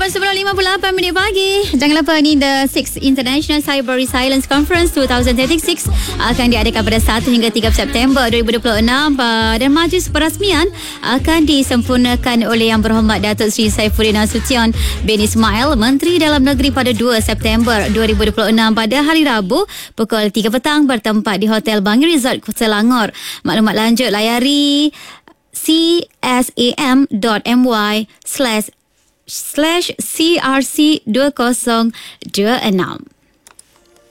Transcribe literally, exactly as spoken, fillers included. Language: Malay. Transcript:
lapan sebelum lima puluh lapan minit pagi. Jangan lupa ni The sixth International Cyber Resilience Conference twenty thirty-six akan diadakan pada satu hingga tiga September dua ribu dua puluh enam dan majlis perasmian akan disempurnakan oleh Yang Berhormat Datuk Seri Saifuddin Nasution bin Ismail, Menteri Dalam Negeri pada dua September dua ribu dua puluh enam pada hari Rabu pukul tiga petang bertempat di Hotel Bangi Resort Selangor. Maklumat lanjut layari csam.my slash slash crc dua kosong dua enam.